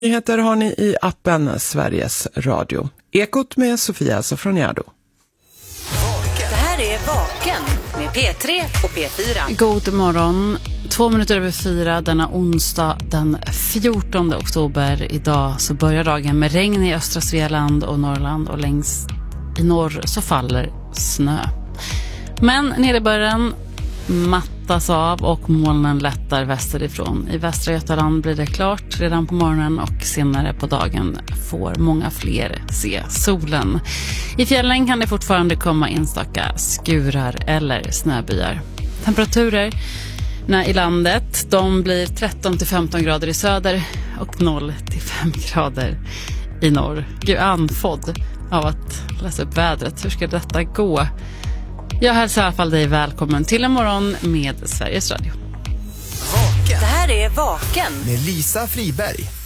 Nyheter har ni i appen Sveriges Radio. Ekot med Sofia Sofroniado. Det här är Vaken med P3 och P4. God morgon. 4:02 denna onsdag den 14 oktober. Idag så börjar dagen med regn i östra Svealand och Norrland, och längst i norr så faller snö. Men nederbörden mattas av och molnen lättar västerifrån. I västra Götaland blir det klart redan på morgonen, och senare på dagen får många fler se solen. I fjällen kan det fortfarande komma enstaka skurar eller snöbyar. Temperaturer i landet, de blir 13-15 grader i söder och 0-5 grader i norr. Gud, anfodd av att läsa upp vädret. Hur ska detta gå? Jag hälsar i alla fall dig välkommen till en morgon med Sveriges Radio. Det här är Vaken med Lisa Friberg.